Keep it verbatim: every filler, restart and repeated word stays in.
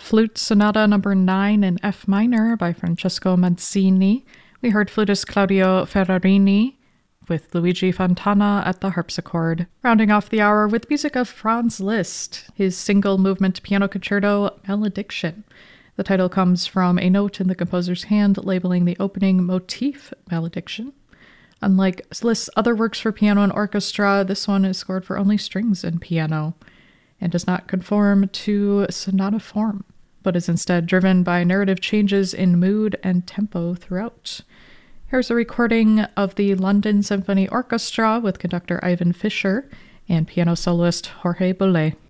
Flute Sonata number nine in F minor by Francesco Mancini. We heard flutist Claudio Ferrarini with Luigi Fontana at the harpsichord. Rounding off the hour with music of Franz Liszt, his single movement piano concerto Malediction. The title comes from a note in the composer's hand labeling the opening motif Malediction. Unlike Liszt's other works for piano and orchestra, this one is scored for only strings and piano, and does not conform to sonata form, but is instead driven by narrative changes in mood and tempo throughout. Here's a recording of the London Symphony Orchestra with conductor Ivan Fischer and piano soloist Jorge Bolet.